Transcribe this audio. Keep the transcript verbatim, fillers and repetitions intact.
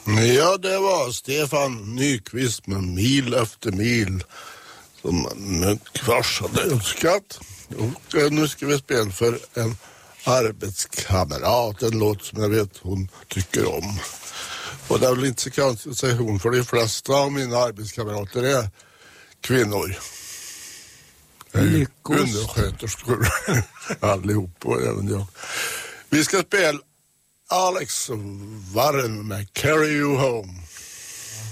Ja, det var Stefan Nyqvist med Mil efter mil som en kvars hade önskat. Och nu ska vi spela för en arbetskamrat, en låt som jag vet hon tycker om. Och det är väl inte så konstigt att säga hon, för de flesta av mina arbetskamrater är kvinnor. Lyckos. Undersköterskor. Allihop och även jag. Vi ska spela Alex Warren med Carry You Home.